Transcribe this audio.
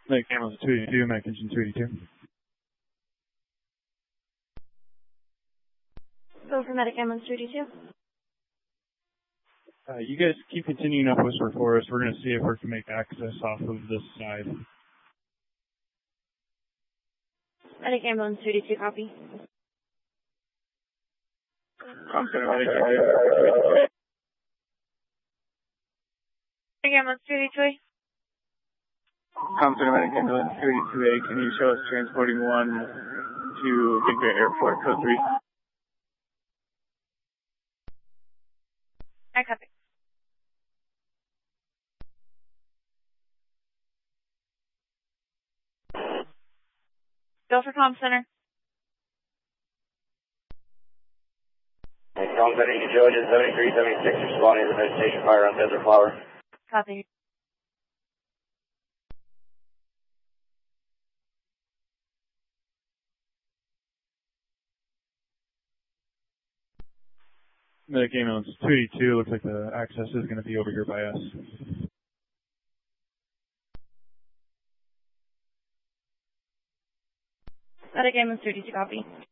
Medic ambulance 282, medic engine 282. Go for medic ambulance 282. You guys keep continuing up Whisper Forest. We're going to see if we can make access off of this side. Medic ambulance 282, copy. Medic ambulance 282. Center Medic ambulance 282A, can you show us transporting one to Big Bear Airport, code 3? I copy. Go for comm center. Comm center, Georgia 7376, responding to the vegetation fire on Desert Flower. Copy. Medic ambulance 282, looks like the access is going to be over here by us. Medic ambulance 282, copy.